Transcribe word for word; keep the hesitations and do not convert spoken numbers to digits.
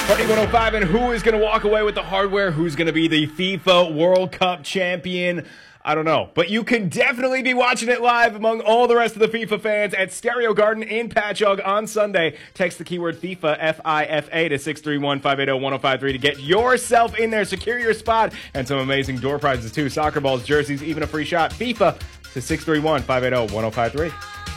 Party one oh five, and who is going to walk away with the hardware? Who's going to be the FIFA World Cup champion? I don't know, but you can definitely be watching it live among all the rest of the FIFA fans at Stereo Garden in Patchogue on Sunday. Text the keyword FIFA, F I F A, to six three one, five eight zero, one zero five three to get yourself in there. Secure your spot, and some amazing door prizes too. Soccer balls, jerseys, even a free shot. FIFA to six three one, five eight zero, one zero five three.